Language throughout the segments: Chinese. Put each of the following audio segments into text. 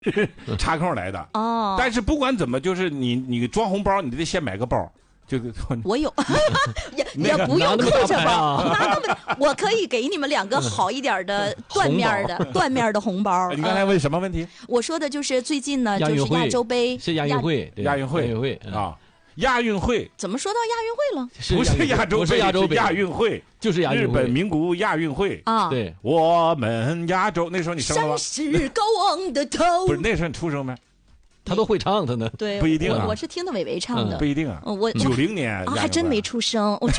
插空来的。 哦， 但是不管怎么，就是你装红包，你得先买个包。 我有， 那个也不用挎着包， 拿拿那么，我可以给你们2个好一点的缎面的红包。 你刚才问什么问题？ 我说的就是最近呢，就是亚洲杯， 是亚运会， 亚运会啊，亚运会怎么说到亚运会了？ 不是亚洲杯， 不是亚洲杯， 亚运会就是亚运会， 日本名古屋亚运会啊。 对， 我们亚洲那时候你生了吗？ 山是高昂的头， 不是那时候你出生没？ 他都会唱他呢。 对， 不一定啊， 我是听的伟伟唱的， 不一定啊。 我 90年还真没出生，我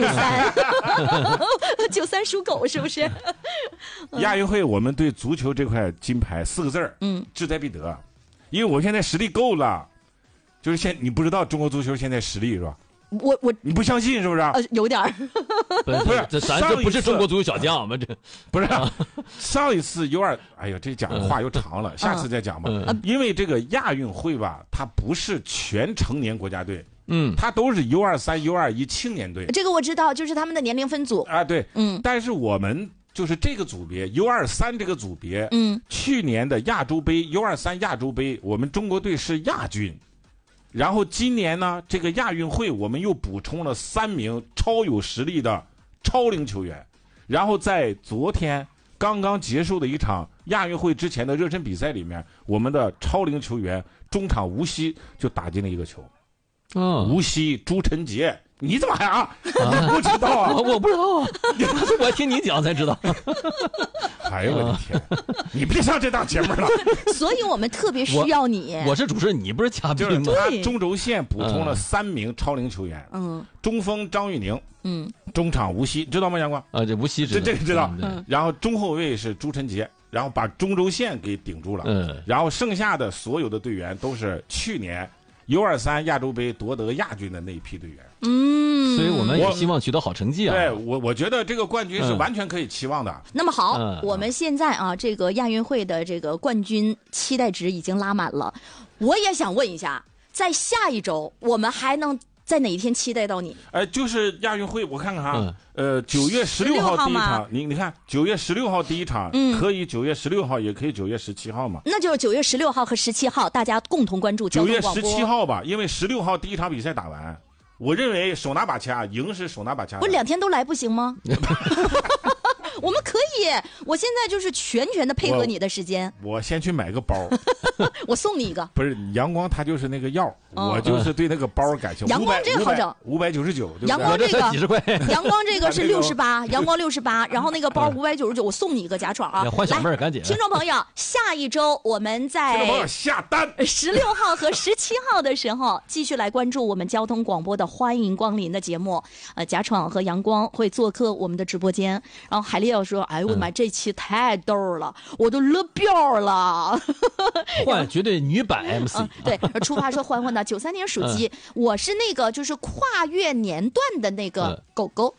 93属狗是不是？ 亚运会我们对足球这块金牌4个字儿，志在必得，因为我现在实力够了，就是你不知道中国足球现在实力是吧？你不相信是不是？ 有点儿。 不是， 咱这不是中国足球小将吗？这不是上一次U2，哎呀，这讲的话又长了，下次再讲吧。因为这个亚运会吧，它不是全成年国家队，它都是U23、U21青年队。 这个我知道，就是他们的年龄分组啊，对，但是我们就是这个组别 U23这个组别，去年的亚洲杯 U23亚洲杯，我们中国队是亚军。然后今年呢，这个亚运会我们又补充了3名超有实力的超龄球员，然后在昨天刚刚结束的一场亚运会之前的热身比赛里面，我们的超龄球员中场吴曦就打进了一个球。吴曦、朱晨杰，你怎么还不知道啊？ 我不知道啊，我听你讲才知道。 哎呦我的天，你别上这档节目了。 所以我们特别需要你。 我是主持人，你不是嘉宾吗？ 就是他中轴线补充了3名超龄球员，中锋张玉宁，中场吴曦，知道吗？阳光这吴曦知道， 这个知道。然后中后卫是朱晨杰，然后把中轴线给顶住了。然后剩下的所有的队员都是去年U23亚洲杯夺得亚军的那一批队员。 所以我们也希望取得好成绩啊。 对，我觉得这个冠军是完全可以期望的。 那么好，我们现在啊，这个亚运会的这个冠军期待值已经拉满了。我也想问一下，在下一周我们还能在哪一天期待到你？ 就是亚运会，我看看哈，9月16号第一场，你看9月16号第一场，可以9月16号，也可以9月17号嘛。 那就是9月16号和17号，大家共同关注交通广播。9月 17号吧，因为16号第一场比赛打完。我认为手拿把掐，赢是手拿把掐。 不是2天都来不行吗？我们可以，我现在就是全的配合你的时间。 我先去买个包， 我送你一个。 不是阳光，他就是那个药，我就是对那个包感兴趣。 阳光这个好整 ，599。 阳光这个几十块， 阳光这个是68，阳光68，然后那个包599，我送你一个假闯啊！ 换小妹儿赶紧。 听众朋友，下一周我们在下单 16号和17号的时候，继续来关注我们交通广播的欢迎光临的节目。假闯和阳光会做客我们的直播间，然后海丽要说：“哎，我的妈，这期太逗了，我都乐飙了。” 换绝对女版 MC。 对，出发说欢欢的93年属鸡，我是那个就是跨越年段的那个狗狗。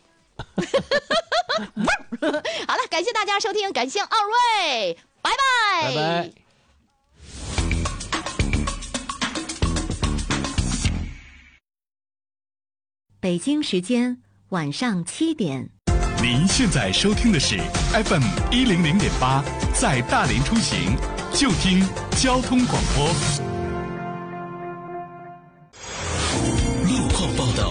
好了，感谢大家收听，感谢2位，拜拜， 拜拜。 北京时间晚上7点。 您现在收听的是 FM 100.8，在大连出行就听交通广播。 路况报道。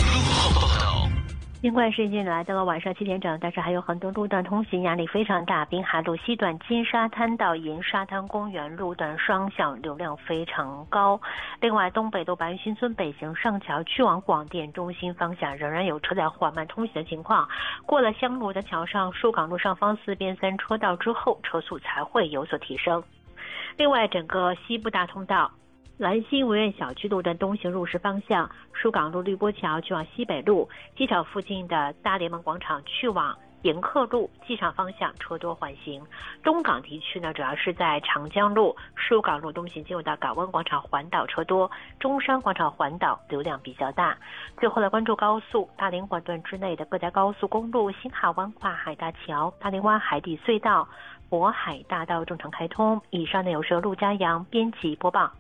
尽管时间来到了晚上7点整，但是还有很多路段通行压力非常大。滨海路西段金沙滩到银沙滩公园路段双向流量非常高。另外，东北路白云新村北行上桥去往广电中心方向仍然有车在缓慢通行的情况。过了香炉的桥上疏港路上方4边3车道之后，车速才会有所提升。另外，整个西部大通道兰溪维苑小区路段东行入市方向，疏港路绿波桥去往西北路，机场附近的大联盟广场去往迎客路机场方向车多缓行。东港地区呢，主要是在长江路、疏港路东行进入到港湾广场环岛车多，中山广场环岛流量比较大。最后来关注高速，大连管段之内的各家高速公路，新海湾跨海大桥、大连湾海底隧道、渤海大道正常开通。以上内容是由陆家阳编辑播报。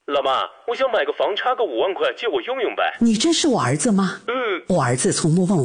老妈，我想买个房，差个5万块，借我用用呗。 你真是我儿子吗？ 嗯。 我儿子从莫问